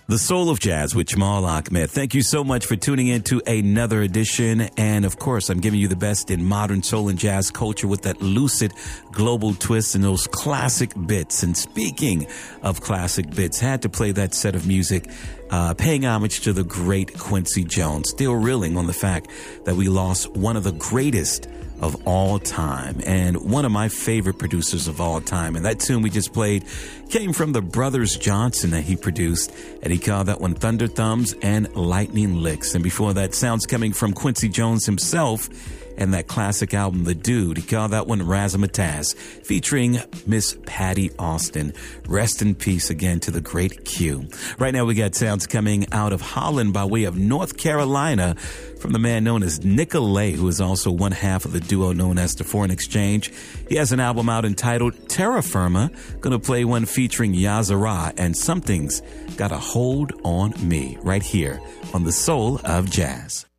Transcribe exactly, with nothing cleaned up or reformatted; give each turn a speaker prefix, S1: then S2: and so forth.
S1: The Soul of Jazz with Jamal Ahmed. Thank you so much for tuning in to another edition. And of course, I'm giving you the best in modern soul and jazz culture with that lucid global twist and those classic bits. And speaking of classic bits, had to play that set of music, uh, paying homage to the great Quincy Jones. Still reeling on the fact that we lost one of the greatest of all time and one of my favorite producers of all time. And that tune we just played came from the Brothers Johnson that he produced, and he called that one Thunder Thumbs and Lightning Licks. And before that, sounds coming from Quincy Jones himself and that classic album, The Dude. He called that one Razzmatazz, featuring Miss Patty Austin. Rest in peace again to the great Q. Right now we got sounds coming out of Holland by way of North Carolina from the man known as Nicolay, who is also one half of the duo known as The Foreign Exchange. He has an album out entitled Terra Firma. Gonna play one featuring Yazara and Something's Got a Hold on Me right here on The Soul of Jazz.